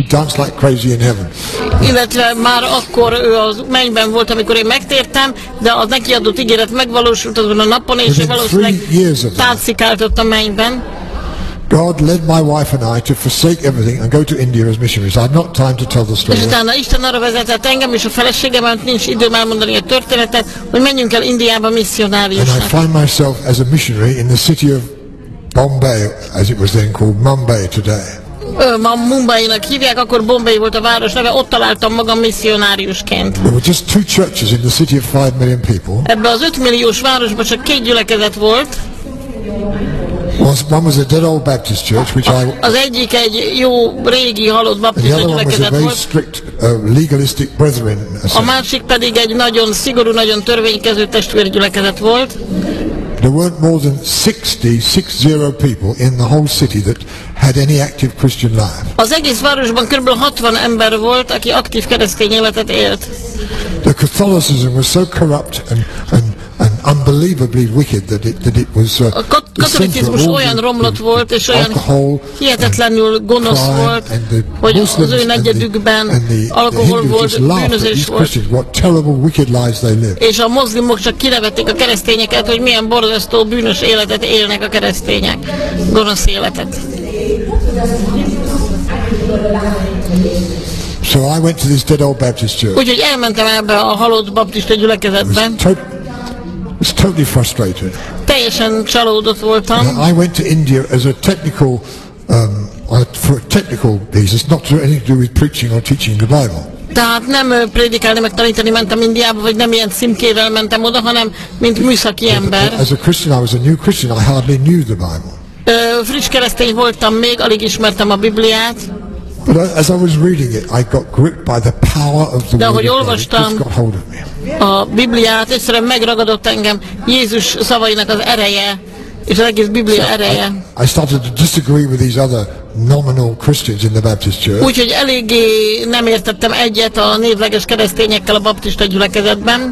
danced like crazy in heaven. Illetve már akkor ő az mennyben volt, amikor én megtértem, de az neki adott ígéret megvalósult azon a napon, és ő valószínűleg táncikáltott a mennyben. God led my wife and I to forsake everything and go to India as missionaries. I had not time to tell the story. És utána Isten arra vezetett engem és a feleségemet, nincs időm elmondani a történetet, hogy menjünk el Indiába misszionáriusnak. And I find myself as a missionary in the city of Bombay, as it was then called, Mumbai today. Ma Mumbainak hívják, akkor Bombay volt a város neve, ott találtam magam misszionáriusként. There were just 2 churches in the city of 5 million people. Ebben az 5 milliós városban csak 2 gyülekezet volt. One was a dead old Baptist church, which az egyik egy jó régi halott baptista gyülekezet volt. Strict, legalistic brethren. A másik pedig egy nagyon szigorú, nagyon törvénykező testvérgyülekezet volt. There weren't more than 60 people in the whole city that had any active Christian life. Az egész városban kb. 60 ember volt, aki aktív keresztény életet élt. The Catholicism was so corrupt and unbelievably wicked that it was a katolicizmus olyan romlott volt, és olyan hihetetlenül gonosz volt, hogy az ő negyedükben alkohol volt, bűnözés volt. És a moszlimok csak kinevették a keresztényeket, hogy milyen borzasztó, bűnös életet élnek a keresztények. Gonosz életet. So I went to this dead old Baptist church. Úgyhogy elmentem ebbe a halott baptista gyülekezetbe. Was totally frustrated. Teljesen csalódott voltam. I went to India as a technical, for a technical business, not to anything to do with preaching or teaching the Bible. Tehát nem prédikálni, meg tanítani mentem Indiába, vagy nem ilyen címkével mentem oda, hanem mint műszaki ember. As a Christian, I was a new Christian. I hardly knew the Bible. Friss keresztény voltam még, alig ismertem a Bibliát. But as I was reading it, I got gripped by the power of the Word of God. It just got hold of me. A Bibliát egyszerűen megragadott engem Jézus szavainak az ereje, és az egész Biblia ereje. I started to disagree with these other nominal Christians in the Baptist Church. Úgyhogy eléggé nem értettem egyet a névleges keresztényekkel a baptista gyülekezetben.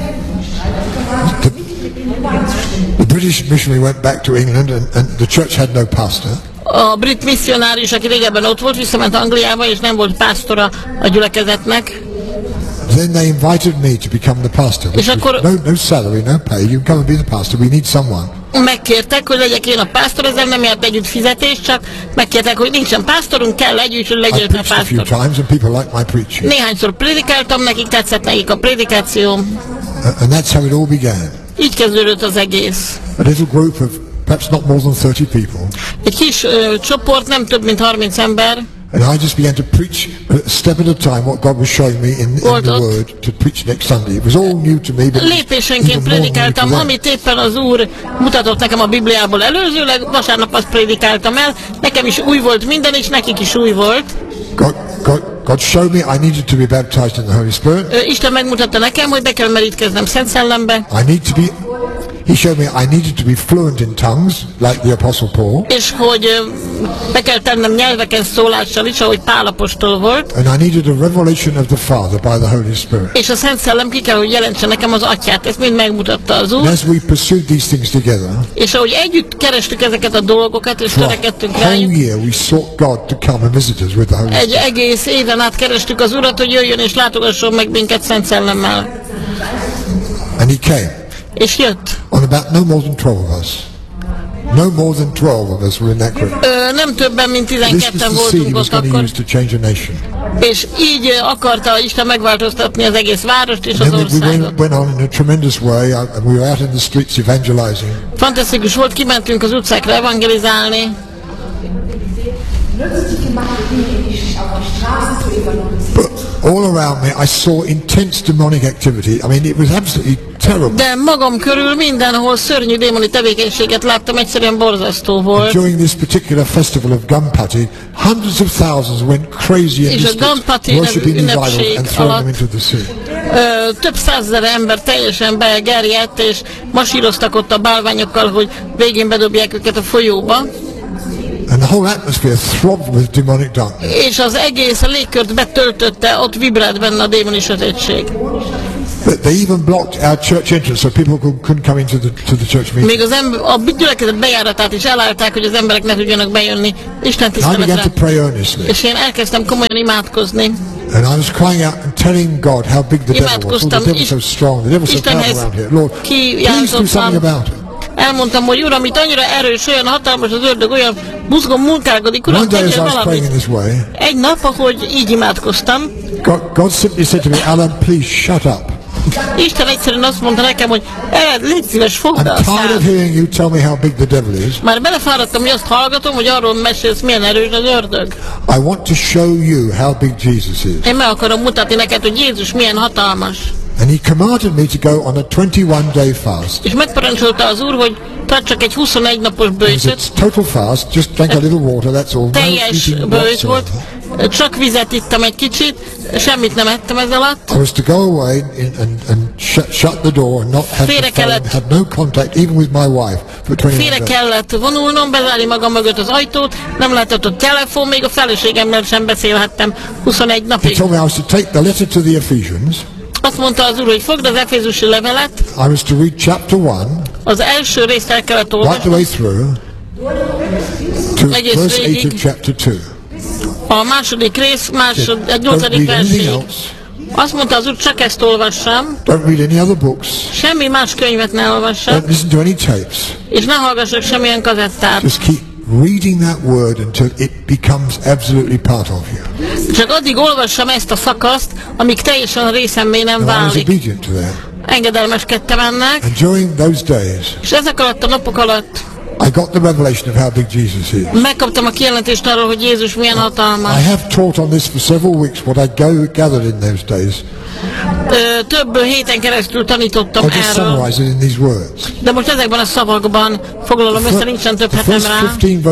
The British missionary went back to England and the church had no pastor. A brit misszionárius, aki régebben ott volt, visszament Angliába, és nem volt pásztora a gyülekezetnek. Then they invited me to become the pastor. És akkor no salary, no pay. You come and be the pastor. We need someone. Megkértek, hogy legyek én a pásztor, ezzel nem járt együtt fizetés, csak megkértek, hogy nincsen pásztorunk, kell együtt, hogy legyek a pásztor. Néhányszor prédikáltam nekik, tetszett nekik a prédikációm. And that's how it all began. Így kezdődött az egész. A little group of perhaps not more than 30 people. Egy kis csoport, nem több mint 30 ember. And I just began to preach a step at a time what God was showing me in the Word to preach next Sunday. It was all new to me. Lépésenként prédikáltam, amit éppen az Úr mutatott nekem a Bibliából előzőleg, vasárnap azt prédikáltam el. Nekem is új volt minden, és nekik is új volt. God showed me I needed to be baptized in the Holy Spirit. Isten megmutatta nekem, hogy be kell merítkeznem Szent Szellembe. He showed me I needed to be fluent in tongues, like the Apostle Paul. És hogy be kell tennem nyelveken szólással is, ahogy Pál apostol volt. And I needed a revelation of the Father by the Holy Spirit. És a Szent Szellem ki kell, hogy jelentse nekem az Atyát. Ezt mind megmutatta az Úr. And as we pursued these things together, és ahogy együtt kerestük ezeket a dolgokat, és törekedtünk rájuk. We sought God to come and visit us with the Holy Spirit. Egy egész éven át kerestük az Urat, hogy jöjjön és látogasson meg minket Szent Szellemmel. And he came. És jött. On about no more than 12 of us. No more than 12 of us were in that group. Nem többen, mint 12-en voltunk ott akkor. És így akarta Isten megváltoztatni az egész várost és az országot. Went on in a tremendous way. We were out in the streets evangelizing. Fantasztikus volt, kimentünk az utcákra evangelizálni. But all around me I saw intense demonic activity. I mean, it was absolutely terrible. De magam körül mindenhol szörnyű démoni tevékenységet láttam, egyszerűen borzasztó volt. During this particular festival of Ganpati, hundreds of thousands went crazy in the streets, worshiping these idols and throwing them into the sea. Több százezer ember teljesen begerjedt, és masíroztak ott a bálványokkal, hogy végén bedobják őket a folyóba. And the whole atmosphere throbbed with demonic darkness. És az egész légkört betöltötte, ott vibrált benne a démoni sötétség. They even blocked our church entrance so people couldn't come into the church meeting. Még a gyülekezet bejáratát is elállták, hogy az emberek ne tudjanak bejönni Isten tiszteletre. I began to pray earnestly. És én elkezdtem komolyan imádkozni. And I was crying out and telling God how big the devil was. The devil's so strong. The devil's so powerful around here. Lord, please do something about it. Elmondtam, hogy Uram, itt annyira erős, olyan hatalmas az ördög, olyan buzgón munkálkodik, Uram, tegyél valamit. Egy nap, ahogy így imádkoztam, God simply said to me, Alan, please shut up. Isten egyszerűen azt mondta nekem, hogy légy szíves, fogd be a szád. Már belefáradtam, hogy azt hallgatom, hogy arról mesélsz, milyen erős az ördög. I want to show you how big Jesus is. Én meg akarom mutatni neked, hogy Jézus milyen hatalmas. And he commanded me to go on a 21-day fast. És megparancsolta az Úr, hogy tartsak egy 21 napos böjtöt. It's total fast, just drink a little water, that's all. Teljes böjt volt, csak vizet ittam egy kicsit, semmit nem ettem ez alatt. I was to go away and shut the door and not have no contact even with my wife for 21 days. Félre kellett vonulnom, bezárni magam mögött az ajtót, nem lehetett a telefon, még a feleségemmel sem beszélhettem 21 napig. He told me I was to take the letter to the Ephesians. Azt mondta az Úr, hogy fogd az Efézusi levelet. I was to read chapter 1. Az első részt el kellett olvasni. Right the way through to verse 8 of chapter 2. A második rész, egy 8. verség. Azt mondta az Úr, csak ezt olvassam. Don't read any other books. Semmi más könyvet ne olvassam. Don't listen to any tapes. És ne hallgassak semmilyen kazettát. Just keep reading that word until it becomes absolutely part of you. Csak addig olvassam ezt a szakaszt, amíg teljesen a részemmé nem válik. Engedelmeskedtem ennek. And during those days, és ezek alatt a napok alatt I got the revelation of how big Jesus is. Megkaptam a kijelentést arról, hogy Jézus milyen hatalmas. I have taught on this for several weeks what I gathered in those days. Több héten keresztül tanítottam erről. In these words. De most ezekben a szavakban foglalom össze, nincsen több hetem rá.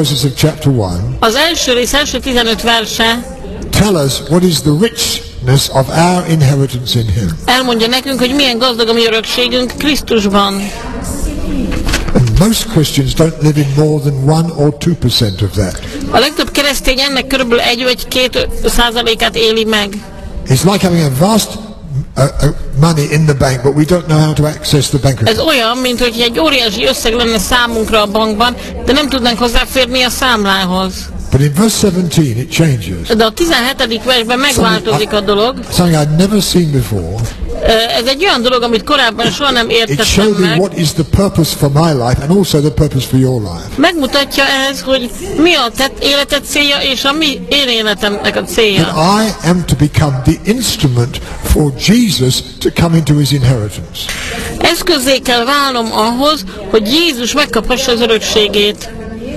Az első rész, első 15 verse tell us what is the richness of our inheritance in him. Elmondja nekünk, hogy milyen gazdag a mi örökségünk Krisztusban. And most Christians don't live in more than 1 or 2% of that. A legtöbb keresztény ennek körülbelül 1 vagy 2%-át éli meg. It's like having a vast money in the bank, but we don't know how to access the bank account. Ez olyan, mint hogy egy óriási összeg lenne számunkra a bankban, de nem tudnánk hozzáférni a számlához. But in verse 17 it changes. De a 17. versben megváltozik a dolog. Something I'd never seen before. Ez egy olyan dolog, amit korábban soha nem értettem meg. It showed me what is the purpose for my life and also the purpose for your life. Megmutatja ez, hogy mi a te életed célja és a mi én életemnek a célja. That I am to become the instrument for Jesus to come into his inheritance. Eszközzé kell válnom ahhoz, hogy Jézus megkaphassa az örökségét.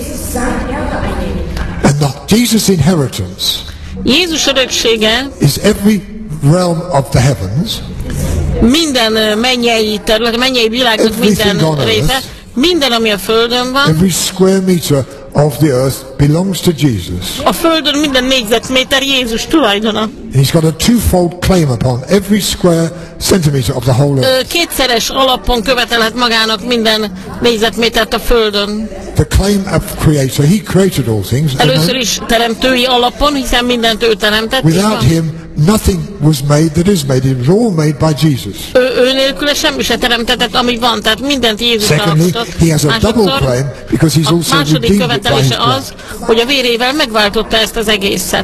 And the Jesus inheritance Jézus öröksége is every realm of the heavens, minden mennyei terület, mennyei világnak minden része, minden, ami a földön van, every square meter of the earth belongs to Jesus. A földön minden négyzetméter Jézus tulajdona. And he's got a twofold claim upon every square centimeter of the whole earth. Kétszeres alapon követelhet magának minden négyzetmétert a földön. The claim of creator, he created all things. Először is teremtői alapon, hiszen mindent ő teremtett. Without him, nothing was made that is made. It was all made by Jesus. Ő nélküle semmi se teremtetett, ami van, tehát mindent Jézus alapított. He has a double claim because he's also redeemed it by his követelése az, hogy a vérével megváltotta ezt az egészet.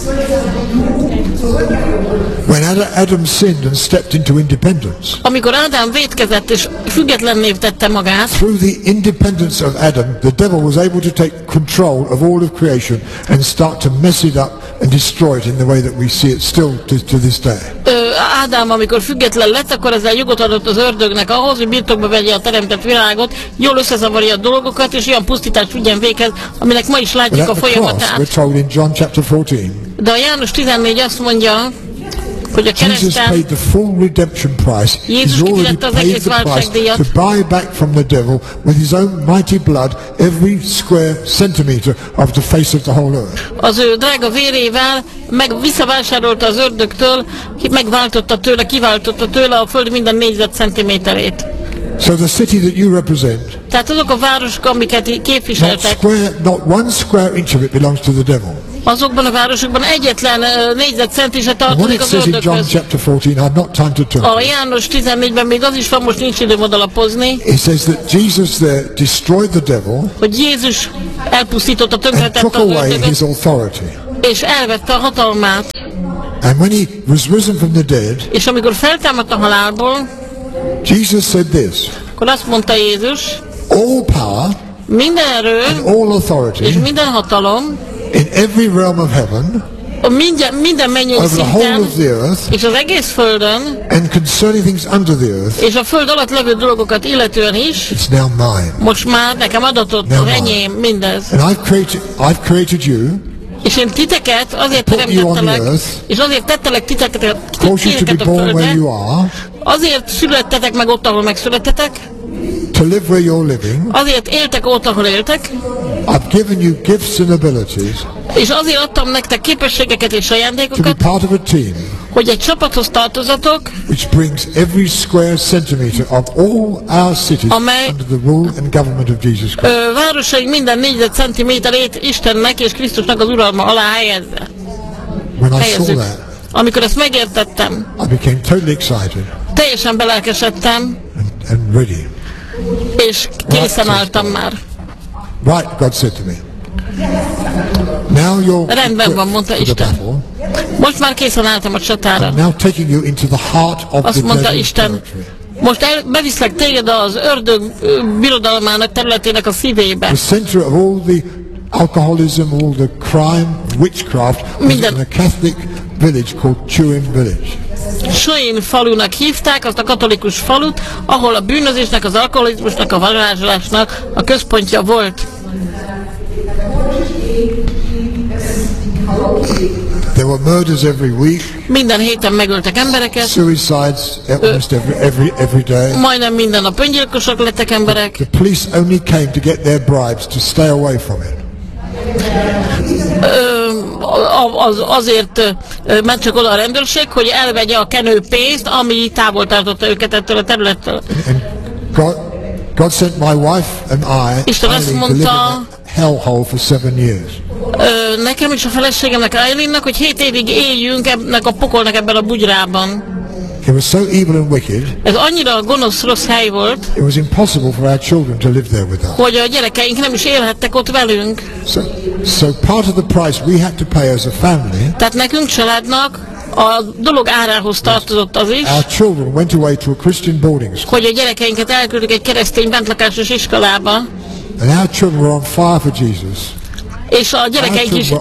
When Adam sinned and stepped into independence, amikor Ádám vétkezett és függetlenné tette magát, through the independence of Adam, the devil was able to take control of all of creation and start to mess it up and destroy it in the way that we see it still to this day. Ádám, amikor független lett, akkor ezzel jogot adott az ördögnek ahhoz, hogy birtokba vegye a teremtett világot, jól összezavarja a dolgokat, és olyan pusztítást vigyen véghez, aminek ma is látjuk a folyamatát. We're told in John chapter 14. De a János 14 azt mondja, hogy a kereszten Jézus kifizette az egész váltságdíjat, to buy back from the devil with his own mighty blood every square centimeter of the face of the whole earth. Az ő drága vérével visszavásárolta az ördögtől, megváltotta tőle, kiváltotta tőle a föld minden négyzetcentiméterét. So the city that you represent, tehát azok a városok, amiket képviseltek, not one square inch of it belongs to the devil. Azokban a városokban egyetlen négyzetcenti se tartozik az ördöghöz. A János 14-ben még az is van, most nincs időm odalapozni. Hogy Jézus elpusztította, tönkretette az ördögöt, és elvette a hatalmát. And when he was risen from the dead, és amikor feltámadt a halálból, Jesus said this, akkor azt mondta Jézus, all power, minden erő, and all authority, és minden hatalom, in every realm of heaven, minden mennyei szinten, és az egész földön, and concerning things under the earth, és a föld alatt levő dolgokat illetően is, it's now mine. Most már nekem adatott, az enyém mindez. And I've created you, és én titeket azért teremtettelek, és azért tettelek titeket a földre, azért születtetek meg ott, ahol megszülettetek, to live where you're living, azért éltek ott, ahol éltek, I've given you gifts and abilities, és azért adtam nektek képességeket és ajándékokat, to be part of a team, hogy egy csapathoz tartozatok, which brings every square centimeter of all our cities under the rule and government of Jesus Christ. Városaink minden négyzetcentiméterét Istennek és Krisztusnak az uralma alá helyezze. When I saw that, amikor ezt megértettem, I became totally excited, teljesen belelkesedtem, and ready. És készen álltam már. Right, God said to me. Now you're rendben van, mondta Isten. Most már készen álltam a csatára. I'm now taking you into the heart of azt the mondta Isten, most beviszlek téged az ördög birodalmának területének a szívébe. The center of all the alcoholism, all the crime, witchcraft, was in a Catholic village called Chuin Village. Chuin falunak hívták azt a katolikus falut, ahol a bűnözésnek, az alkoholizmusnak, a varázslásnak a központja volt. There were murders every week. Minden héten megöltek embereket. Suicides almost every day. Majdnem minden nap öngyilkosok lettek emberek. The police only came to get their bribes to stay away from it. Azért ment csak oda a rendőrség, hogy elvegye a kenőpénzt, ami távol tartotta őket ettől a területtől. God sent my wife and I Isten azt mondta, hellhole for 7 years. Nekem és a feleségemnek, Eileen-nak, hogy 7 évig éljünk ennek a pokolnak ebben a bugyrában. It was so evil and wicked. Ez annyira gonosz, rossz hely volt. It was impossible for our children to live there with us. Hogy a gyerekeink nem is élhettek ott velünk. So part of the price we had to pay as a family. Tehát nekünk családnak a dolog árához tartozott az is, our children went away to a Christian boarding school. hogy a gyerekeinket elküldtük egy keresztény bentlakásos iskolába. And our children were on fire for Jesus. És a gyerekeink is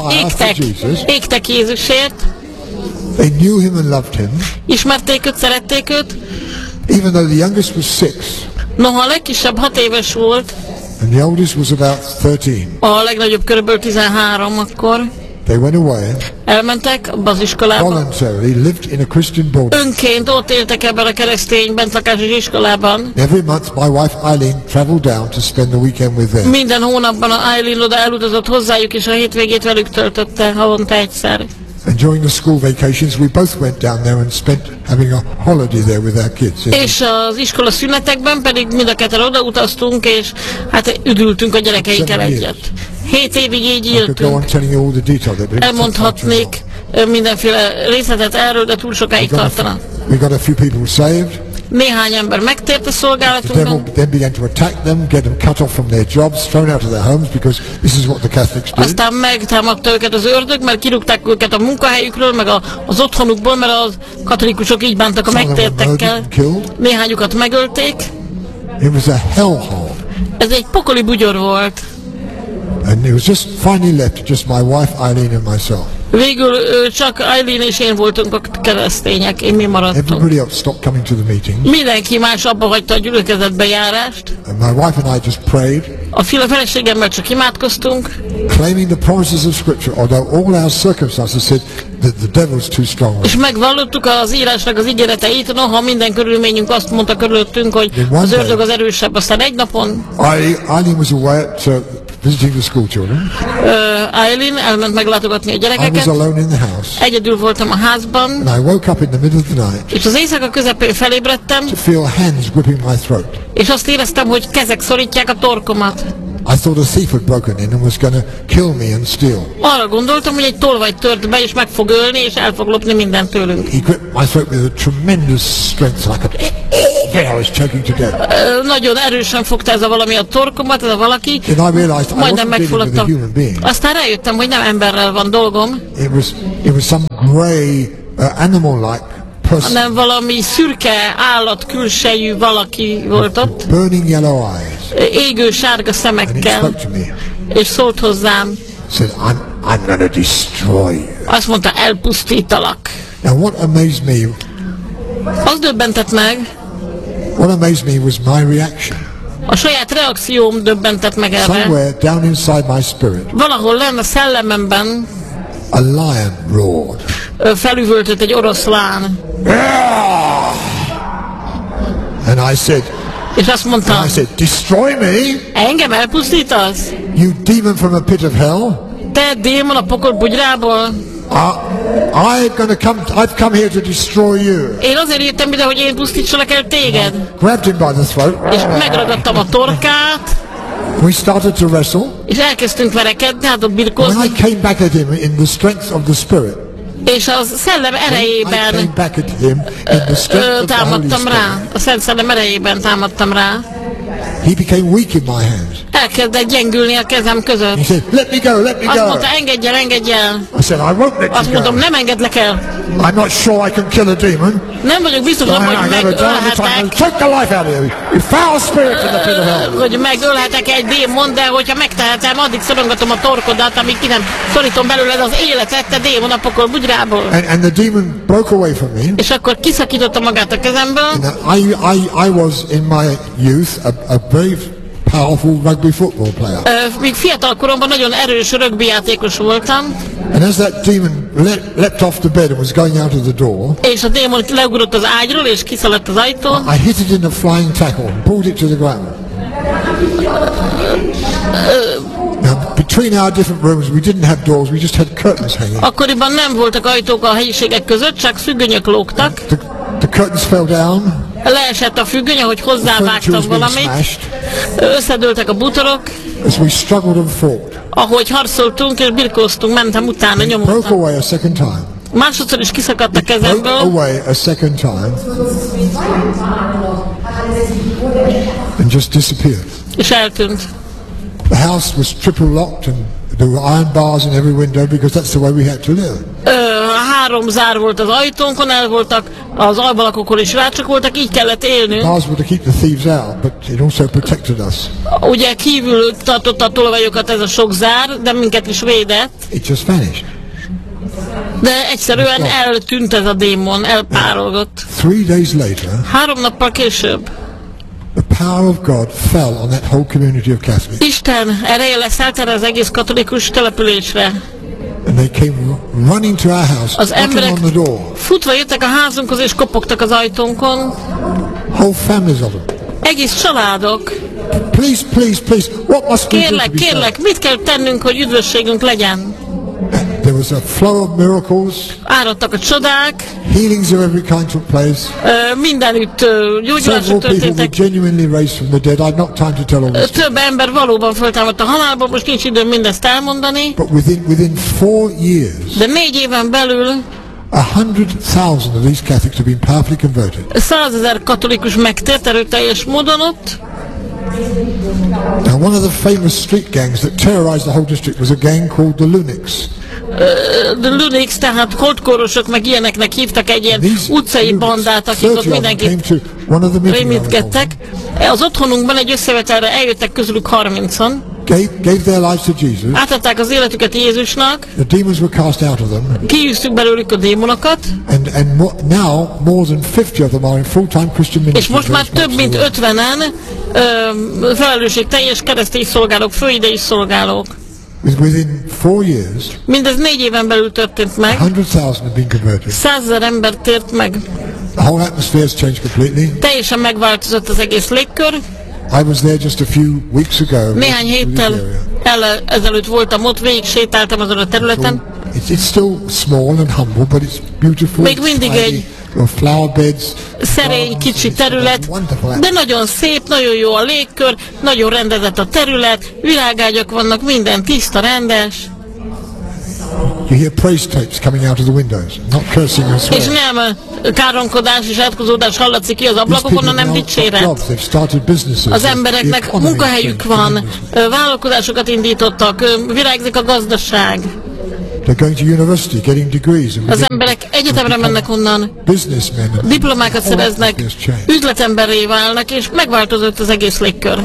égtek Jézusért. They knew him and loved him. Ismerték őt, szerették őt. Even though the youngest was 6. Noha a legkisebb 6 éves volt. And the oldest was about 13. A legnagyobb körülbelül 13 akkor. They went away. Elmentek abba az iskolába. Voluntarily lived in a Christian boarding. Önként ott éltek ebben a keresztény bentlakásos iskolában. Every month my wife Eileen traveled down to spend the weekend with them. Minden hónapban Eileen oda elutazott hozzájuk, és a hétvégét velük töltötte havonta egyszer. And during the school vacations we both went down there and spent having a holiday there with our kids. És az iskola szünetekben pedig mind a ketten oda utaztunk, és hát üdültünk a gyerekeikkel együtt. 7 évig így éltünk. Elmondhatnék mindenféle részletet erről, de túl sokáig tartana. We got a few people saved. Néhány ember megtért a szolgálatunkban. Then began to attack them, get them cut off from their jobs, thrown out of their homes, because this is what the Catholics do. Aztán megtámadta őket az ördög, mert kirúgták őket a munkahelyükről, meg az otthonukból, mert a katolikusok így bántak a megtértekkel. Néhányukat megölték. It was a hellhole. Ez egy pokoli bugyor volt. And it was just finally left just my wife Eileen and myself. Végül csak Eileen és én voltunk a keresztények, én mi maradtunk. Everybody else stopped coming to the meetings. Mindenki más abba hagyta a gyülekezetbe járást. And my wife and I just prayed. A feleségemmel csak imádkoztunk. Claiming the promises of Scripture, although all our circumstances said that the devil's too strong. És megvallottuk az írásnak az ígéreteit, noha minden körülményünk azt mondta körülöttünk, hogy az ördög az erősebb. Aztán egy napon Eileen was away at visiting the school children. Eileen elment meglátogatni a gyerekeket. I was alone in the house. Egyedül voltam a házban. And I woke up in the middle of the night. És az éjszaka közepén felébredtem. To feel hands gripping my throat. És azt éreztem, hogy kezek szorítják a torkomat. I thought a thief had broken in and was going to kill me and steal. Arra gondoltam, hogy egy tolvaj tört be, és meg fog ölni, és el fog lopni mindent tőlünk. He gripped my throat with a tremendous strength, and I was choking to death. Nagyon erősen fogta ez a valami a torkomat, ez a valaki. Then I realized I wasn't dealing with a human being. Aztán rájöttem, hogy nem emberrel van dolgom. It was some grey, animal-like person. Hanem valami szürke állat külsejű valaki volt ott. Burning yellow eyes. Égő sárga szemekkel. And he spoke to me. És szólt hozzám. Said, I'm going to destroy you. Azt mondta, elpusztítalak. Now what amazed me? Az döbbentett meg. What amazed me was my reaction. A saját reakcióm döbbentett meg erre. Somewhere down inside my spirit. Valahol lenne a szellememben. A lion roared. Felüvöltött egy oroszlán. And I said, és azt mondtam, destroy me? Engem elpusztítasz? You demon from a pit of hell? Te démon a pokol bugyrából? I've come here to destroy you. Én azért jöttem ide, hogy én pusztítsalak el téged. Grabbed him by the throat. És megragadtam a torkát. We started to wrestle. És elkezdtünk verekedni, hát ott birkózni. When I came back at him in the strength of the Spirit. És a szellem erejében támadtam rá. A Szent Szellem erejében támadtam rá. He became weak in my hands. Elkezdett gyengülni a kezem között. He said, let me go, let me go. Azt mondta, engedj el, engedj el. I said, I won't let Azt you mondtam, go. nem engedlek el. I'm not sure I can kill a demon. Nem vagyok biztos, hogy megölhetek. Take the life out of you. You foul spirit in the pit of hell. Hogy megölhetek egy démon, de hogyha megtehetem, addig szorongatom a torkodat, amíg ki nem szorítom belőled az életet, te démon a pokol bugyrából. And the demon broke away from me. És akkor kiszakította magát a kezemből. I was in my youth a very powerful rugby football player. Még fiatal koromban nagyon erős rögbi játékos voltam. And as that demon leapt off the bed and was going out of the door, és a démon leugrott az ágyról és kiszaladt az ajtón. I hit it in a flying tackle and pulled it to the ground. Now, between our different rooms we didn't have doors, we just had curtains hanging. Akkoriban nem voltak ajtók a helyiségek között, csak függönyök lógtak. The curtains fell down. Leesett a függöny, ahogy hozzávágtam valamit. Összedőltek a bútorok. As we struggled and fought. Ahogy harcoltunk és birkóztunk, mentem utána, nyomottam. Broke away a second time. Másodszor is kiszakadt a kezemből. Broke away a second time. And just disappeared. És eltűnt. The house was triple locked and there were iron bars in every window because that's the way we had to live. 3 zár volt az ajtónkon, el voltak az albalakokon is rácsok voltak, így kellett élnünk. Bars were to keep the thieves out, but it also protected us. Ugye kívül tartotta a tolvajokat ez a sok zár, de minket is védett. It just vanished. De egyszerűen eltűnt ez a démon, elpárolgott. 3 days later, 3 nappal később, the power of God fell on that whole community of Catholics. Isten ereje leszállt erre az egész katolikus településre. And they came running to our house, az emberek on the door. futva jöttek a házunkhoz és kopogtak az ajtónkon. Whole families of them. Egész családok. Please, please, please, what must we do to be kérlek, mit kell tennünk, hogy üdvösségünk legyen? There was a flow of miracles. Áradtak a csodák. Healings of every kind took place. Mindenütt gyógyulások történtek. Genuinely raised from the dead. I've not time to tell all this. Több ember valóban föltámadt a halálból, most nincs időm mindezt elmondani. But within 4 years. De 4 éven belül 100,000 of these Catholics have been powerfully converted. 100 000 katolikus megtért erőteljes módon ott. Now, one of the famous street gangs that terrorized the whole district was a gang called the Lunics. The Lunics, tehát holdkórosok meg ilyeneknek hívtak egy ilyen utcai bandát, akik ott mindenkit rémítgettek. Az otthonunkban egy összevetelre eljöttek közülük 30-an. Gave their lives to Jesus. Átadták az életüket Jézusnak. The demons were cast out of them. Kiűztük belőlük a démonokat. And now more than 50 of them are in full-time Christian ministry. És most már több mint 50-en felelősségteljes keresztény szolgálók, főidei szolgálók. Within 4 years, mindez 4 éven belül történt meg. 100,000 have been converted. 100 000 ember tért meg. The whole atmosphere has changed completely. Teljesen megváltozott az egész légkör. I was there just a few weeks ago. Néhány héttel ezelőtt voltam ott, végig sétáltam azon a területen. It's still small and humble, but it's beautiful. Még mindig egy flower beds. Szerény, kicsi terület, de nagyon szép, nagyon jó a légkör, nagyon rendezett a terület, virágágyak vannak, minden tiszta, rendes. You hear praise tapes coming out of the windows, not cursing and swearing. És nem káromkodás és átkozódás hallatszik ki az ablakokon, hanem dicséret. Az embereknek munkahelyük van, vállalkozásokat indítottak, virágzik a gazdaság. They're going to university, getting degrees. Az emberek egyetemre mennek onnan, diplomákat szereznek, üzletemberré válnak, és megváltozott az egész légkör.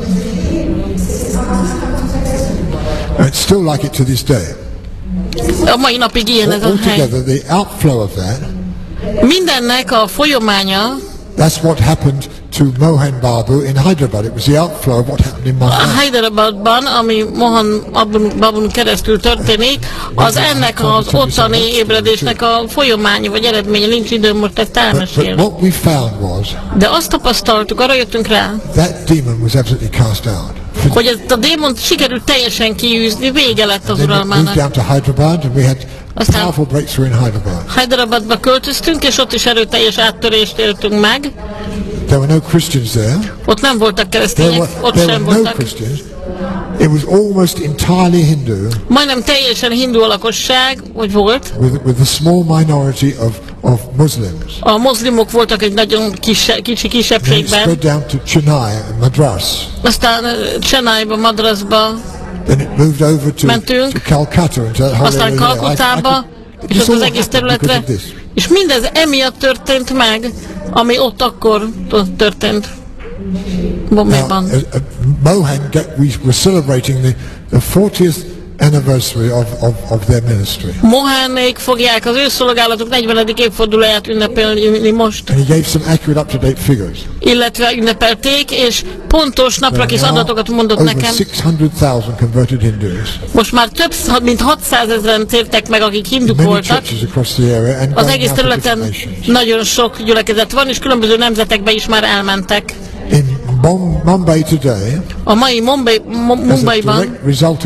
It's still like it to this day. A mai napig ilyen ez a hely. The outflow of that, mindennek a folyamánya, that's what happened to Mohan Babu in Hyderabad. It was the outflow of what happened in Mumbai. A Hyderabadban, ami Mohan Babun keresztül történik, az ennek az ottani ébredésnek a folyamánya vagy eredménye, nincs időm most ezt elmesélni. What we found was, de azt tapasztaltuk, arra jöttünk rá, that demon was absolutely cast out. Hogy ezt a démont sikerült teljesen kiűzni, vége lett az uralmának. Aztán Hyderabadba költöztünk, és ott is erőteljes áttörést éltünk meg. There were no Christians there. Ott nem voltak keresztények, ott sem voltak. It was almost entirely Hindu. Majdnem teljesen hindu a lakosság, vagy volt. With a small minority of Muslims. A muszlimok voltak egy nagyon kicsi kisebbségben. Spread down to Chennai and Madras. Aztán Chennaiba, Madrasba mentünk. To Calcutta, aztán Kalkuttába, és az egész területre. És mindez emiatt történt meg, ami ott akkor történt. Bombéban. Mohan, we were celebrating the 40th anniversary of their ministry. Mohanék fogják az ő szolgálatuk 40. évfordulóját ünnepelni most. And he gave some accurate, up-to-date figures. Illetve ünnepelték, és pontos naprakis adatokat mondott nekem. 600,000 converted Hindus. Most már több mint 600 000 tértek meg, akik hinduk voltak. Az egész területen nagyon sok gyülekezet van, és különböző nemzetekbe is már elmentek. In Mumbai today, a mai Mumbaiban,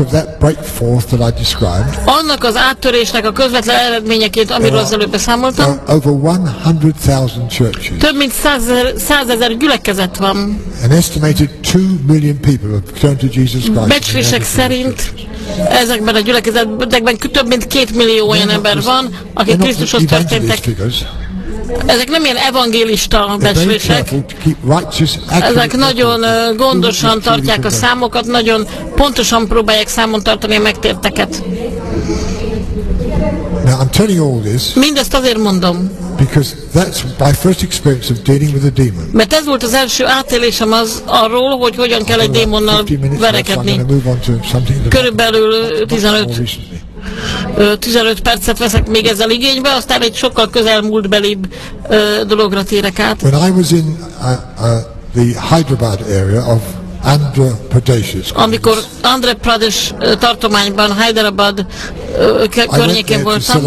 annak az áttörésnek a közvetlen eredményeként, amiről az előbb beszámoltam, több mint 100 000 gyülekezet van. Becslések szerint ezekben a gyülekezetekben több mint 2 millió olyan ember van, akik Krisztushoz történtek. Ezek nem ilyen evangélista becslések, ezek nagyon gondosan tartják a számokat, nagyon pontosan próbálják számon tartani a megtérteket. Mindezt azért mondom, mert ez volt az első átélésem arról, hogy hogyan kell egy démonnal verekedni. Körülbelül 15 percet veszek még ezzel igénybe, aztán egy sokkal közelmúltbelibb dologra térek át. When I was in the Hyderabad area of Andhra Pradesh. Amikor Andhra Pradesh tartományban, Hyderabad környékén voltam,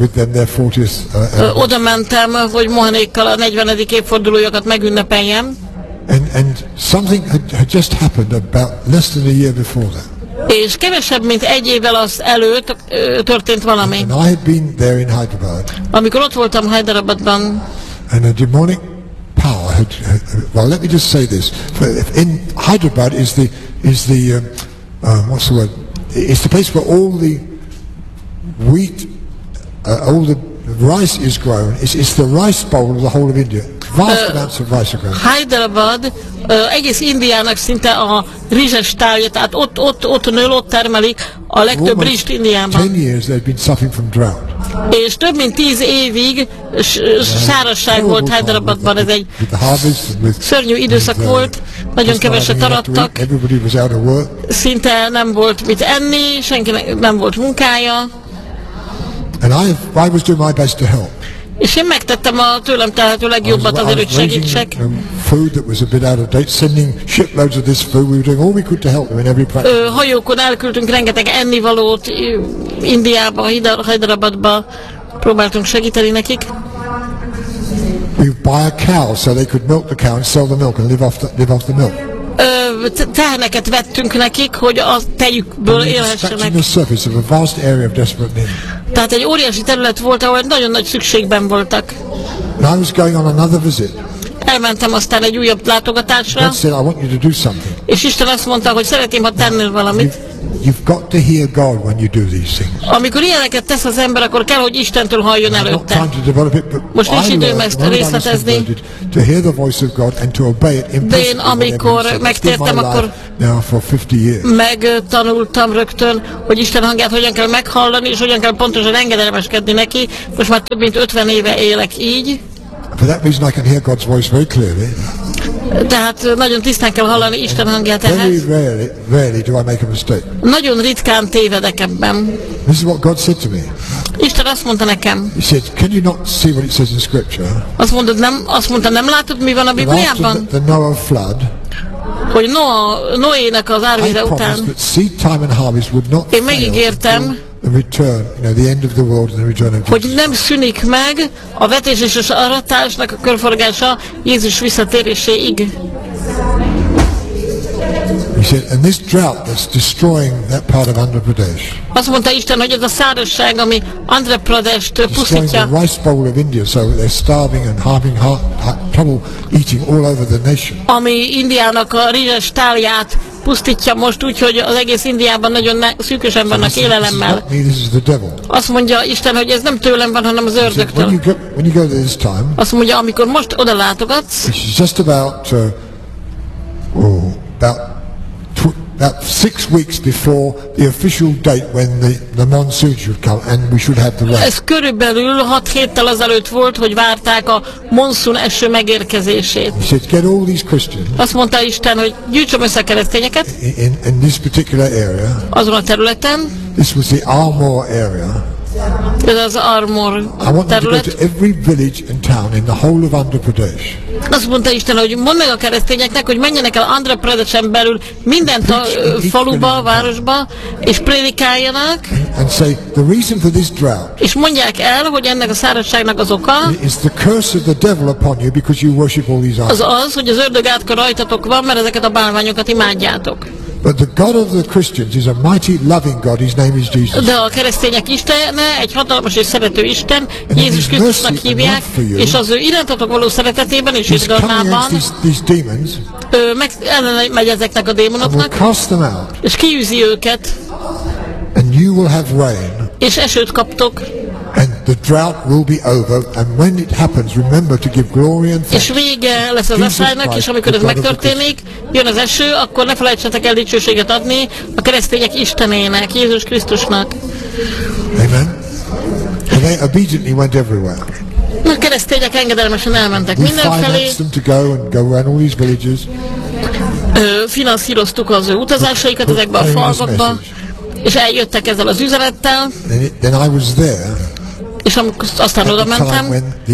oda mentem, hogy Mohanékkal a 40. évfordulójukat megünnepeljem. And something had just happened about less than a year before that. És kevesebb, mint egy évvel az előtt történt valami. And I had been there in Hyderabad. Amikor ott voltam Hyderabadban. And a demonic power had well, let me just say this. In Hyderabad is the what's the word? It's the place where all the wheat, all the rice is grown. It's the rice bowl of the whole of India. Vast amounts of rice are grown. Hyderabad egész Indiának szinte a rizses tájja, tehát ott nől, ott termelik a legtöbb rizst Indiában. 10 years they've been suffering from drought. És több mint 10 évig szárazság volt Hyderabadban, ez egy szörnyű időszak volt, nagyon keveset arattak, szinte nem volt mit enni, senkinek nem volt munkája. And I was doing my best to help. És én megtettem a tőlem telhető legjobbat azért, hogy segítsek. Hajókon elküldtünk rengeteg ennivalót Indiába, Hyderabadba, próbáltunk segíteni nekik. We buy a cow so they could milk the cow and sell the milk and live off the milk. Teheneket vettünk nekik, hogy a tejükből élhessenek. Tehát egy óriási terület volt, ahol nagyon nagy szükségben voltak. And I was going on another visit. Elmentem aztán egy újabb látogatásra. God said, I want you to do something. És Isten azt mondta, hogy szeretném, ha tennél valamit. You've got to hear God when you do these things. Amikor ilyeneket tesz az ember, akkor kell, hogy Istentől halljon előtte. Most nincs időm ezt részletezni. De én amikor megtértem, akkor megtanultam rögtön, hogy Isten hangját hogyan kell meghallani, és hogyan kell pontosan engedelmeskedni neki. Most már több mint 50 éve élek így. For that reason I can hear God's voice very clearly. Tehát nagyon tisztán kell hallani Isten hangját ehhez. Very rarely do I make a mistake. Nagyon ritkán tévedek ebben. This is what God said to me. Isten azt mondta nekem. He said, can you not see what it says in Scripture? Azt mondta, nem látod, mi van a Bibliában? The Noah flood, hogy Noének az árvíze után én megígértem, hogy nem szűnik meg a vetés és az aratásnak a körforgása Jézus visszatéréséig. He said, and this drought that's destroying that part of Andhra Pradesh. Azt mondta Isten, hogy ez a szárazság, ami Andhra Pradesh-t pusztítja. The rice bowl of India, so they're starving and having trouble eating all over the nation. Ami Indiának a rizses tálját pusztítja most úgy, hogy az egész Indiában nagyon szűkösen vannak élelemmel. Azt mondja Isten, hogy ez nem tőlem van, hanem az ördögtől. When you go there this time, azt mondja, amikor most oda látogatsz, it's just about 6 weeks before the official date when the monsoon should come and we should have the rain. Ez körülbelül 6 héttel azelőtt volt, hogy várták a monszun eső megérkezését. He said, get all these Christians. Azt mondta Isten, hogy gyűjtsem össze a keresztényeket. In this particular area. Azon a területen. This was the Armour area. Ez az Armour terület. I want to go to every village and town in the whole of Andhra Pradesh. Azt mondta Isten, hogy mondd meg a keresztényeknek, hogy menjenek el Andhra Pradeshen belül minden faluba, városba, és prédikáljanak. And say the reason for this drought. És mondják el, hogy ennek a szárazságnak az oka. Is the curse of the devil upon you because you worship all these idols. Az, hogy az ördög átka rajtatok van, mert ezeket a bálványokat imádjátok. But the God of the Christians is a mighty, loving God. His name is Jesus. De a keresztények Istene egy hatalmas és szerető Isten, Jézus Krisztusnak hívják, és az ő irántatok való szeretetében és izgalmában ő ellen megy ezeknek a démonoknak, és kiűzi őket, és esőt kaptok. And the drought will be over, and when it happens, remember to give glory and thanks. És vége lesz az asszálynak, és amikor ez megtörténik, jön az eső, akkor ne felejtsetek el dicsőséget adni a keresztények Istenének, Jézus Krisztusnak. Amen. And they obediently went everywhere. A keresztények engedelmesen elmentek mindenfelé. Finanszíroztuk az ő utazásaikat ezekbe a falvakba, és eljöttek ezzel az üzenettel. Then I was there. És aztán oda mentem.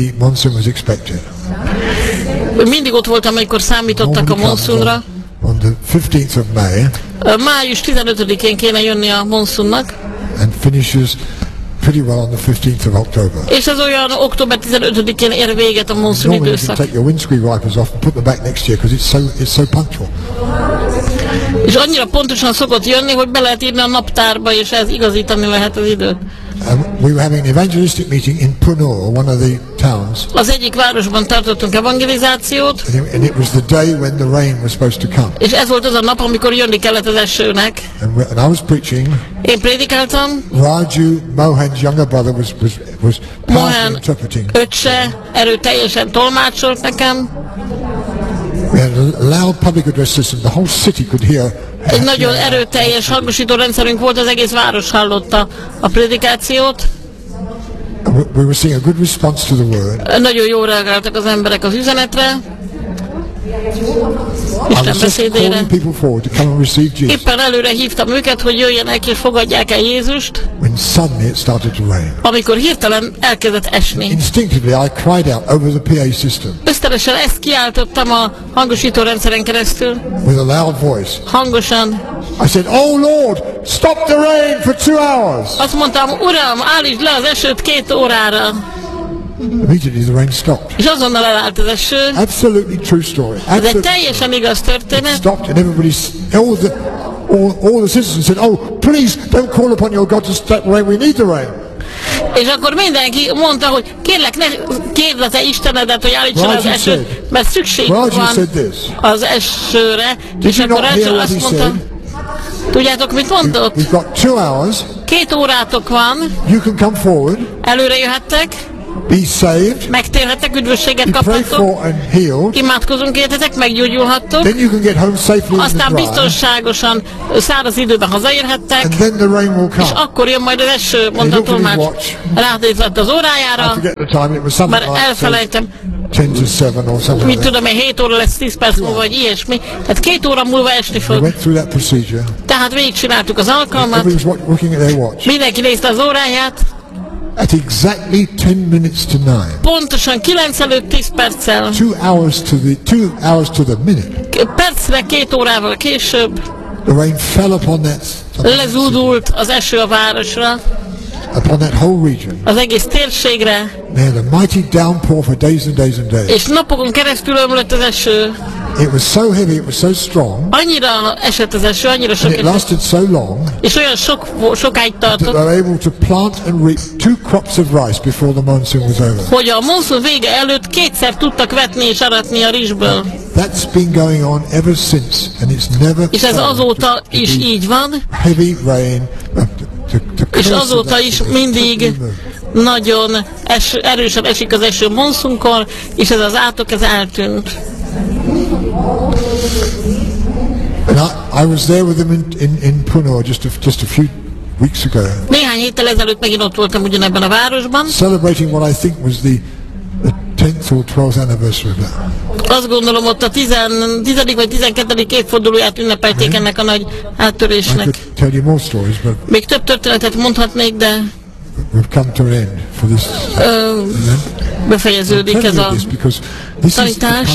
Mindig ott voltam, amikor számítottak a monszunra. On the 15th of May. Május 15-én kéne jönni a monszunnak. And finishes pretty well on the 15th of October. És ez olyan október 15-én ér véget a monszun időszak. Take your windscreen wipers off and put them back next year because it's so punctual. És annyira pontosan szokott jönni, hogy be lehet írni a naptárba, és ez igazítani lehet az időt. We were having an evangelistic meeting in Punor, one of the towns. Az egyik városban tartottunk evangelizációt. And it was the day when the rain was supposed to come. És ez volt az a nap, amikor jönni kellett az esőnek. And I was preaching. Én prédikáltam. Raju Mohan's younger brother was Mohan interpreting. öccse erőteljesen tolmácsolt nekem. We had a loud public address system. The whole city could hear. Egy nagyon erőteljes hangosító rendszerünk volt, az egész város hallotta a prédikációt. We were seeing a good response to the word. Nagyon jól reagáltak az emberek az üzenetre. Isten beszédére. Éppen előre hívtam őket, hogy jöjjenek és fogadják el Jézust. Amikor hirtelen elkezdett esni. Ösztönösen ezt kiáltottam a hangosító rendszeren keresztül. Hangosan. I said, "Oh Lord, stop the rain for 2 hours." Azt mondtam, Uram, állítsd le az esőt 2 órára. Immediately the rain stopped. És azonnal elállt az eső. Absolutely true story. Ez egy teljesen igaz történet. It stopped and all the citizens said, "Oh, please don't call upon your God to stop the rain. We need the rain." És akkor mindenki mondta, hogy kérlek, ne kérd a te Istenedet, hogy állítson az esőt, mert szükség van az esőre. És akkor Rachel azt mondta, tudjátok, mit mondott? 2 órátok van. You can come forward. Előre jöhettek. Be saved. Megtérhettek, üdvösséget kaphattok. Imádkozunk értetek, meggyógyulhattok. Then you can get home safely. Aztán biztonságosan száraz időben hazaérhettek. And then the rain will come. És akkor jön majd az eső, mondta a tolmács. Ránézett az órájára. Már elfelejtem. 10 to 7 or something. Mit tudom én, 7 óra lesz 10 perc múlva, vagy ilyesmi. Tehát 2 óra múlva esni fog. Tehát végigcsináltuk az alkalmat. Mindenki nézte az óráját. At exactly 10 minutes to 9. Pontosan 9 előtt 10 perccel. 2 hours to the minute. Percre 2 órával később. The rain fell upon that. Lezúdult az eső a városra. Upon that whole region. Az egész térségre. They had a mighty downpour for days and days and days. És napokon keresztül ömlött az eső. It was so heavy, it was so strong. Annyira esett az eső, annyira sok esett. It lasted so long. És olyan sokáig tartott. They were able to plant and reap 2 crops of rice before the monsoon was over. Hogy a monszun vége előtt 2-szer tudtak vetni és aratni a rizsből. That's been going on ever since, and it's never. És ez azóta is így van. Heavy rain. És azóta is mindig nagyon erősen esik az eső monszunkor, és ez az átok, ez eltűnt. And I was there with them in Pune just a few weeks ago. Néhány héttel ezelőtt megint ott voltam ugyanebben a városban. Celebrating what I think was the 10th or 12th anniversary of that. Azt gondolom, ott a 10. vagy 12. évfordulóját ünnepelték ennek a nagy áttörésnek. I could tell you more stories, but még több történetet mondhatnék, de we've come to an end for this. Befejeződik ez a tanítás.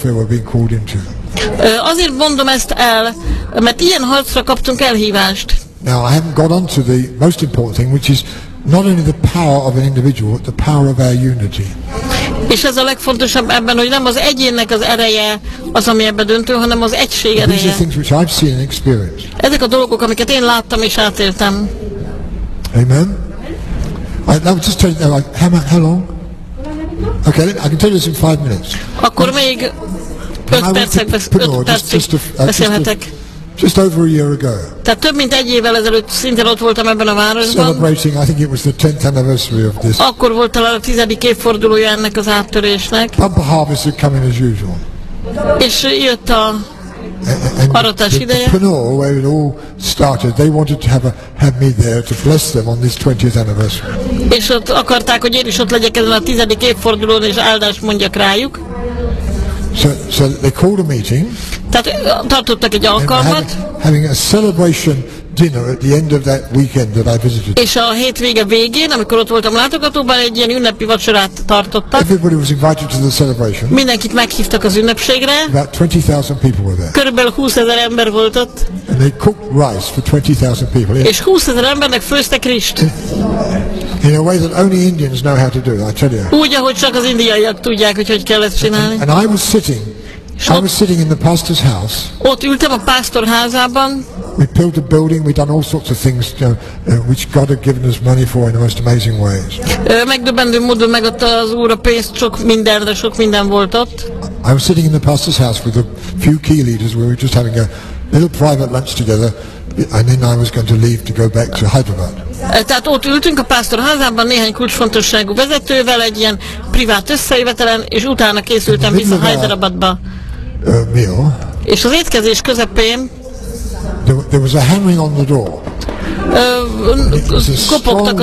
Azért mondom ezt el, mert ilyen harcra kaptunk elhívást. Now I haven't got on to the most important thing, which is not only the power of an individual, but the power of our unity. És ez a legfontosabb ebben, hogy nem az egyénnek az ereje az, ami ebben döntő, hanem az egység ereje. Ezek a dolgok, amiket én láttam és átéltem. Amen. I'll just tell you, how long? Okay, I can tell you this in 5 minutes. Akkor még 5 percig beszélhetek. Just over a year ago. Tehát több mint 1 évvel ezelőtt szintén ott voltam ebben a városban. Celebrating, I think it was the 10th anniversary of this. Akkor volt talán a 10. évfordulója ennek az áttörésnek. Bumper harvest had come in as usual. És jött a aratás ideje. The Pune, where it all started, they wanted to have me there to bless them on this 20th anniversary. És ott akarták, hogy én is ott legyek ezen a 10. évfordulón, és áldást mondjak rájuk. So they called a meeting. Tehát tartottak egy alkalmat. Having a celebration dinner at the end of that weekend that I visited. És a hétvége végén, amikor ott voltam látogatóban, egy ilyen ünnepi vacsorát tartottak. Everybody was invited to the celebration. Mindenkit meghívtak az ünnepségre. About 20,000 people were there. Körülbelül 20,000 ember volt ott. And they cooked rice for 20,000 people. És 20,000 embernek főztek rist. In a way that only Indians know how to do, I tell you. Úgy, ahogy csak az indiaiak tudják, hogy kell ezt csinálni. And I was sitting in the pastor's house. Ott ültem a pásztor házában. We built a building, we've done all sorts of things which God had given us money for in the most amazing ways. Megdöbbentő módon megadta az Úr a pénzt, sok minden volt ott. I was sitting in the pastor's house with a few key leaders. We were just having a little private lunch together, and then I was going to leave to go back to Hyderabad. Tehát ott ültünk a pásztor házában néhány kulcsfontosságú vezetővel egy ilyen privát összejövetelen, és utána készültem vissza Hyderabadba. Meal. És az étkezés közepén there was a hammering on the door. Kopogtak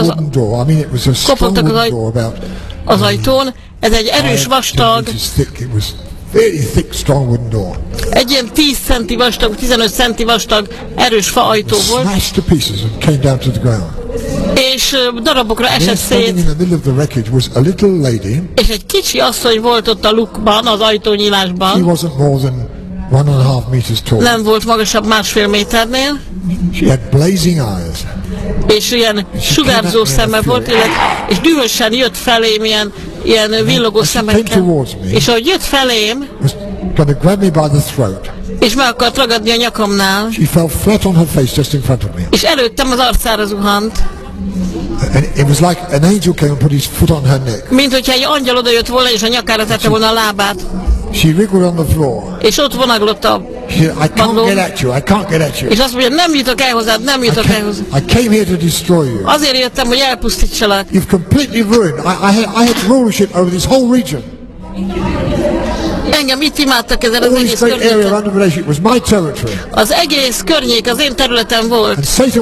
az ajtón. Ez egy erős vastag, very thick, strong wooden door. Egy ilyen 10 centi vastag, 15 centi vastag, erős faajtó volt. Smashed to pieces and came down to the ground. És darabokra esett szét. In the middle of the wreckage was a little lady. És egy kicsi asszony volt ott a lukban, az ajtónyílásban. She wasn't more than 1.5 meters tall. Nem volt magasabb 1,5 méternél. She had blazing eyes. És ilyen sugárzó szeme volt, és dühösen jött felém ilyen villogó szemekkel. És ahogy jött felém, grab me by the throat. És meg akart ragadni a nyakamnál. She fell flat on her face just in front of me. És előttem az arcára zuhant. And it was like an angel came and put his foot on her neck. Mint hogyha egy angyal odajött volna és a nyakára tette volna a lábát. She wriggled on the floor. És ott vonaglott a padlón. I can't get at you. És azt mondja, nem jutok el hozzád, nem jutok el hozzád. I came here to destroy you. Azért jöttem, hogy elpusztítsalak. You've completely ruined. I had rulership over this whole region. Engem itt imádtak ezen az egész környéken. Az egész környék az én területem volt.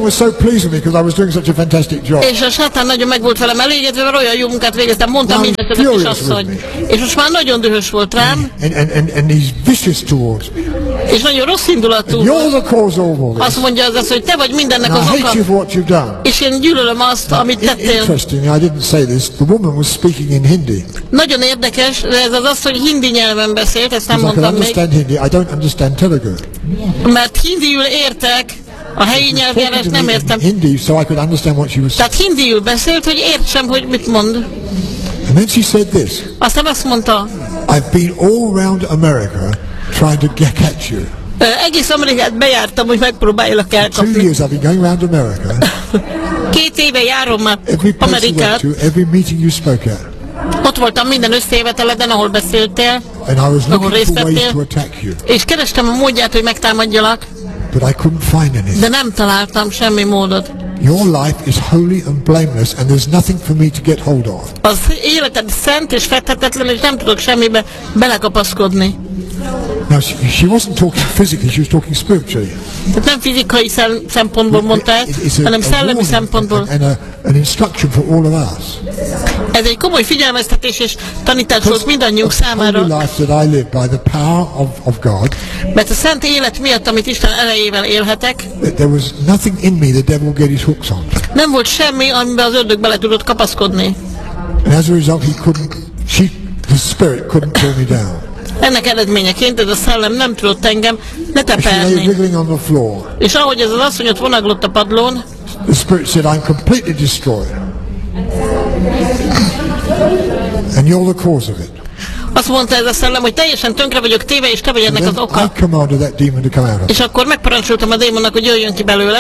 És a sátán nagyon meg volt velem elégedve, mert olyan jó munkát végeztem, mondtam mindezt a kisasszony. És most már nagyon dühös volt rám. És nagyon rossz indulatú. Azt mondja az, hogy te vagy mindennek az oka. És én gyűlölöm azt, amit tettél. Nagyon érdekes, de ez az az, hogy hindi nyelven beszélt, ezt nem mondtam még. Mert hindiül értek, a helyi nyelvjárás nem értem. Tehát hindiül beszélt, hogy értsem, hogy mit mond. Aztán azt mondta, I've been all around America trying to get at you. Egész Amerikát bejártam, hogy megpróbáljalak elkapni. 2 years I've been going around America. 2 éve járom már Amerikát. Every meeting you spoke at. Ott voltam minden összejöveteleden, ahol beszéltél, ahol részt vettél, és kerestem a módját, hogy megtámadjalak, de nem találtam semmi módot. Your life is holy and blameless, and there's nothing for me to get hold of. Az életed szent és fedhetetlen, és nem tudok semmibe belekapaszkodni. Now, she wasn't talking physically, she was talking spiritually. Tehát nem fizikai szempontból mondta ezt, hanem szellemi szempontból. An instruction for all of us. Ez egy komoly figyelmeztetés és tanítás volt mindannyiunk számára. Mert a szent élet miatt, amit Isten erejével élhetek, nem volt semmi, amiben az ördög bele tudott kapaszkodni. Ennek eredményeként ez a szellem nem tudott engem letepelni. És ahogy ez az asszony ott vonaglott a padlón, the Spirit said, I'm completely destroyed. And you're the cause of it. Azt mondta ez a szellem, hogy teljesen tönkre vagyok téve, és te vagy ennek az oka. És akkor megparancsoltam a démonnak, hogy jöjjön ki belőle.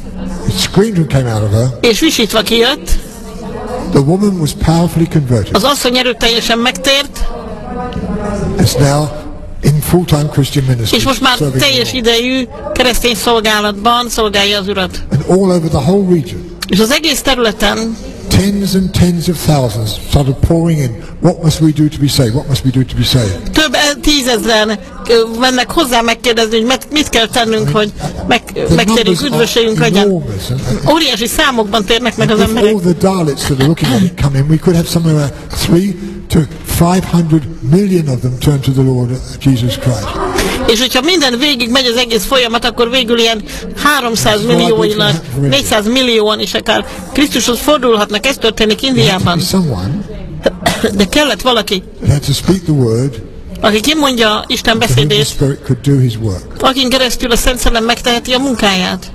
És visítva kijött. The woman was powerfully converted. Az asszony erőteljesen megtért. It's now in full-time Christian ministry. És most már teljes idejű keresztény szolgálatban szolgálja az Urat. And all over the whole region. És az egész területen tens and tens of thousands started pouring in. What must we do to be saved? What must we do to be saved? Több tízezren mennek hozzá megkérdezni, hogy mit kell tennünk, hogy megtérjünk, üdvösségünk legyen. Óriási számokban térnek meg az emberek. All the Dalits that are looking at it come in, we could have somewhere around 3 to 500 million of them turn to the Lord Jesus Christ. És hogyha minden végig megy az egész folyamat, akkor végül ilyen 300 millióinak, 400 millióan is akár Krisztushoz fordulhatnak. Ez történik Indiában. De kellett valaki, aki kimondja Isten beszédét, akin keresztül a Szent Szellem megteheti a munkáját.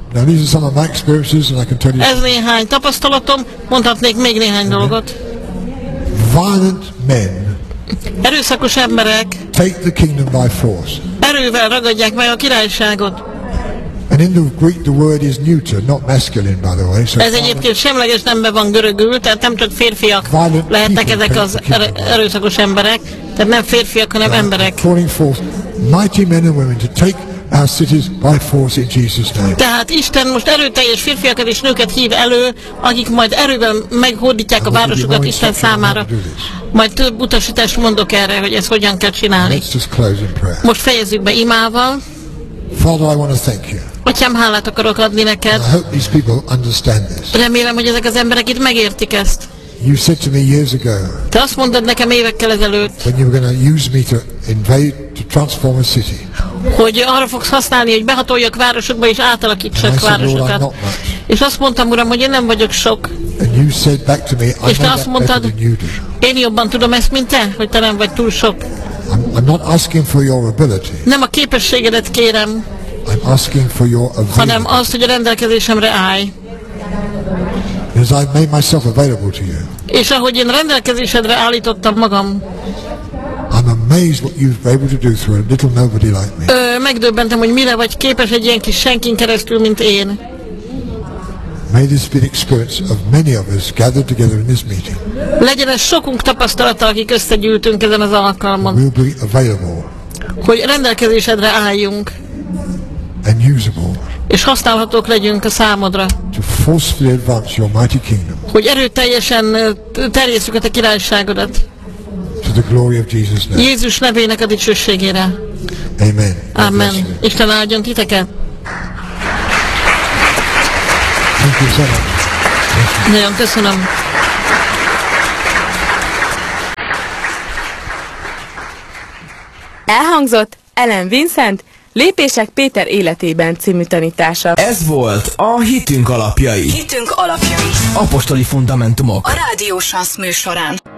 Ez néhány tapasztalatom, mondhatnék még néhány dolgot. Violent men erőszakos emberek take the kingdom by force. Erővel ragadják meg a királyságot. And in the Greek the word is neuter, not masculine, by the way. So ez egyébként semleges nemben van görögül, tehát nem csak férfiak lehetnek ezek az erőszakos emberek, tehát nem férfiak, hanem emberek. Calling forth mighty men and women to take our cities by force in Jesus' name. Tehát Isten most erőteljes férfiakat és nőket hív elő, akik majd erővel meghódítják a városokat Isten számára. Majd több utasítást mondok erre, hogy ezt hogyan kell csinálni. Most fejezzük be imával. Father, I want to thank you. Atyám, hálát akarok adni neked. I hope these people understand this. Remélem, hogy ezek az emberek itt megértik ezt. You said to me years ago. Te azt mondtad nekem évekkel ezelőtt. When you were going to use me to invade, to transform a city. Hogy arra fogsz használni, hogy behatoljak városokba és átalakítsak városokat. És azt mondtam, Uram, hogy én nem vagyok sok. And you said back to me, és te azt mondtad, én jobban tudom ezt, mint te, hogy te nem vagy túl sok. I'm not asking for your ability. Nem a képességedet kérem, I'm asking for your ability. hanem azt, hogy a rendelkezésemre állj. As I've made myself available to you. És ahogy én rendelkezésedre állítottam magam. I'm amazed what you've been able to do through a little nobody like me. Megdöbbentem, hogy mire vagy képes egy ilyen kis senkin keresztül, mint én. May this be an experience of many of us gathered together in this meeting. Legyen ez sokunk tapasztalata, akik összegyűltünk ezen az alkalmon. We'll be available. Hogy rendelkezésedre álljunk. And usable. És használhatók legyünk a számodra. To forcefully advance your mighty kingdom. Hogy erőteljesen terjesszük a te királyságodat. To the glory of Jesus' name. Jézus nevének a dicsőségére. Amen. Amen. Isten áldjon titeket. Thank you so much. Nagyon köszönöm. Elhangzott Ellen Vincent Lépések Péter életében című tanítása. Ez volt a Hitünk alapjai. Hitünk alapjai. Apostoli fundamentumok. A Rádió Sansz műsorán.